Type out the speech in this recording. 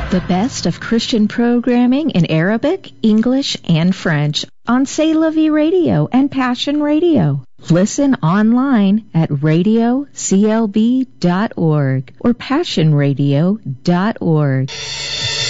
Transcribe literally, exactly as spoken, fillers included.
The best of Christian programming in Arabic, English, and French on C'est La Vie Radio and Passion Radio. Listen online at radio c l b dot org or passion radio dot org.